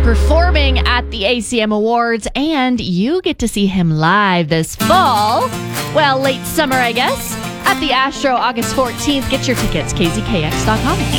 performing at the ACM Awards, and you get to see him live this fall. Well, late summer, I guess, at the Astro August 14th. Get your tickets, kzkx.com.